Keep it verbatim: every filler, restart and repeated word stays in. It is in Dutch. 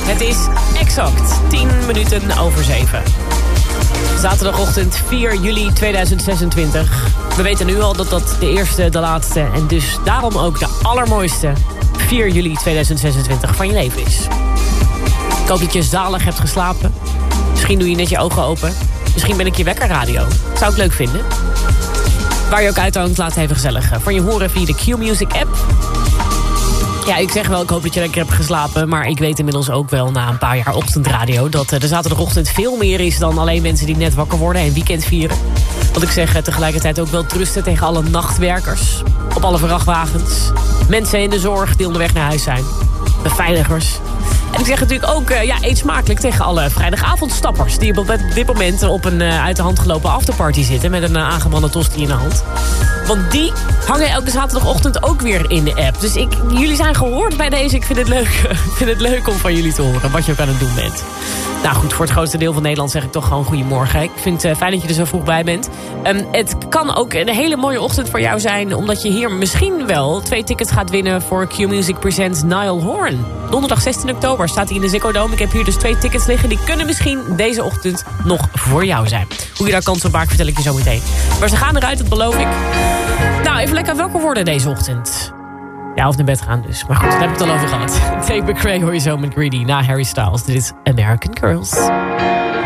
Het is exact tien minuten over zeven. Zaterdagochtend vier juli tweeduizend zesentwintig. We weten nu al dat dat de eerste, de laatste en dus daarom ook de allermooiste vier juli tweeduizend zesentwintig van je leven is. Ik hoop dat je zalig hebt geslapen. Misschien doe je net je ogen open. Misschien ben ik je wekkerradio. Zou ik leuk vinden. Waar je ook uithangt, laat het even gezellig van je horen via de Q-Music app. Ja, ik zeg wel, ik hoop dat je lekker hebt geslapen. Maar ik weet inmiddels ook wel na een paar jaar ochtendradio dat de zaterdagochtend veel meer is dan alleen mensen die net wakker worden en weekend vieren. Want ik zeg tegelijkertijd ook wel trusten tegen alle nachtwerkers. Op alle vrachtwagens. Mensen in de zorg die onderweg naar huis zijn. Beveiligers. En ik zeg natuurlijk ook, uh, ja, eet smakelijk tegen alle vrijdagavondstappers die op dit moment op een uh, uit de hand gelopen afterparty zitten met een uh, aangebrande tosti in de hand. Want die hangen elke zaterdagochtend ook weer in de app. Dus ik, jullie zijn gehoord bij deze. Ik vind het leuk, ik vind het leuk om van jullie te horen wat je ook aan het doen bent. Nou goed, voor het grootste deel van Nederland zeg ik toch gewoon goedemorgen. Ik vind het uh, fijn dat je er zo vroeg bij bent. Um, het kan ook een hele mooie ochtend voor jou zijn, omdat je hier misschien wel twee tickets gaat winnen voor Q-Music Presents Niall Horan. Donderdag zestien oktober staat hij in de Ziggo Dome. Ik heb hier dus twee tickets liggen. Die kunnen misschien deze ochtend nog voor jou zijn. Hoe je daar kans op maakt, vertel ik je zo meteen. Maar ze gaan eruit, dat beloof ik. Nou, even lekker wakker worden deze ochtend. Ja, of naar bed gaan dus. Maar goed, daar heb ik het al over gehad. Tate McRae hoor je zo met Greedy na Harry Styles. Dit is American Girls.